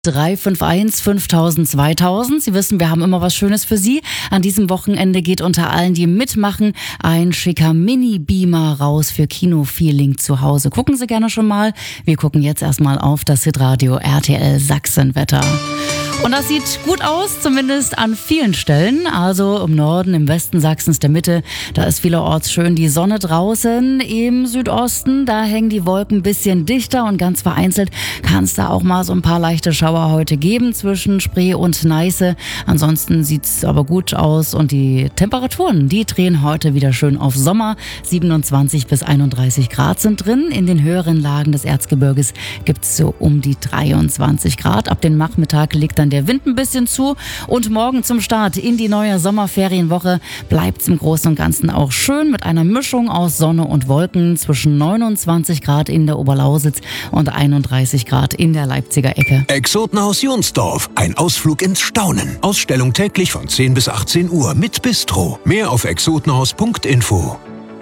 351 5000 2000. Sie wissen, wir haben immer was Schönes für Sie. An diesem Wochenende geht unter allen, die mitmachen, ein schicker Mini-Beamer raus für Kino-Feeling zu Hause. Gucken Sie gerne schon mal. Wir gucken jetzt erstmal auf das Hitradio RTL Sachsen-Wetter. Und das sieht gut aus, zumindest an vielen Stellen. Also im Norden, im Westen Sachsens, der Mitte, da ist vielerorts schön die Sonne draußen. Im Südosten, da hängen die Wolken ein bisschen dichter und ganz vereinzelt kann es da auch mal so ein paar leichte Schauer heute geben zwischen Spree und Neiße. Ansonsten sieht's aber gut aus und die Temperaturen, die drehen heute wieder schön auf Sommer. 27 bis 31 Grad sind drin. In den höheren Lagen des Erzgebirges gibt's so um die 23 Grad. Ab dem Nachmittag legt dann der Wind ein bisschen zu und morgen zum Start in die neue Sommerferienwoche bleibt es im Großen und Ganzen auch schön mit einer Mischung aus Sonne und Wolken zwischen 29 Grad in der Oberlausitz und 31 Grad in der Leipziger Ecke. Exotenhaus Jonsdorf, ein Ausflug ins Staunen. Ausstellung täglich von 10 bis 18 Uhr mit Bistro. Mehr auf exotenhaus.info.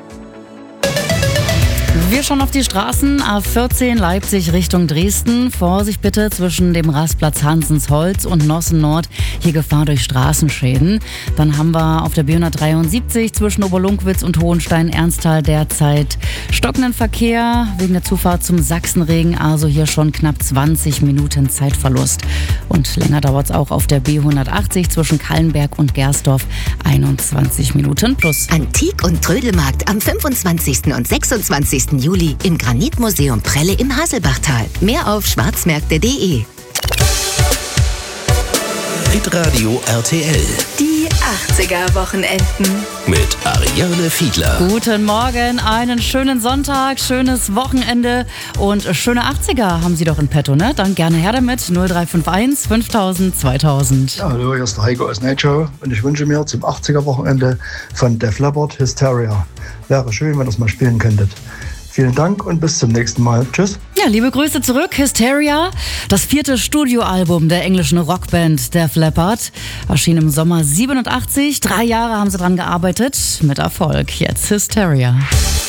Wir schauen auf die Straßen. A14 Leipzig Richtung Dresden. Vorsicht bitte zwischen dem Rastplatz Hansensholz und Nossen Nord. Hier Gefahr durch Straßenschäden. Dann haben wir auf der B173 zwischen Oberlunkwitz und Hohenstein-Ernsthal derzeit stockenden Verkehr wegen der Zufahrt zum Sachsenregen. Also hier schon knapp 20 Minuten Zeitverlust. Und länger dauert es auch auf der B180 zwischen Kallenberg und Gersdorf. 21 Minuten plus. Antik- und Trödelmarkt am 25. und 26. Juli im Granitmuseum Prelle im Haselbachtal. Mehr auf schwarzmärkte.de. Hitradio RTL Die 80er-Wochenenden. mit Ariane Fiedler. Guten Morgen, einen schönen Sonntag, schönes Wochenende und schöne 80er haben Sie doch in petto, ne? Dann gerne her damit, 0351 5000 2000. Ja, hallo, hier ist der Heiko aus Nightshow und ich wünsche mir zum 80er-Wochenende von Def Leppard Hysteria. Wäre schön, wenn ihr das mal spielen könntet. Vielen Dank und bis zum nächsten Mal. Tschüss. Ja, liebe Grüße zurück, Hysteria, das 4. Studioalbum der englischen Rockband Def Leppard, erschien im Sommer 87. 3 Jahre haben sie dran gearbeitet, mit Erfolg. Jetzt Hysteria.